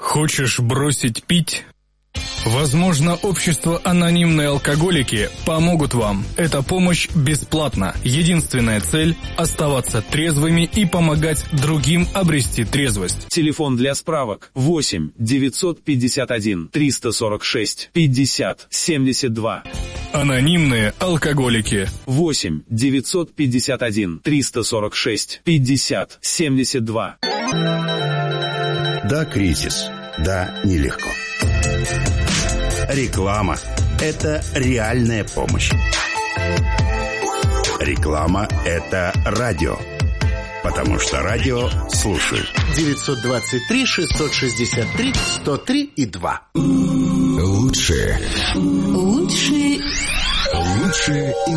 Хочешь бросить пить? Возможно, общество «Анонимные алкоголики» помогут вам. Эта помощь бесплатна. Единственная цель – оставаться трезвыми и помогать другим обрести трезвость. Телефон для справок 8 951 346 50 72. «Анонимные алкоголики». 8 951 346 50 72. Да, кризис. Да, нелегко. Реклама – это реальная помощь. Реклама – это радио. Потому что радио слушают. 923-663-103-2. Лучшие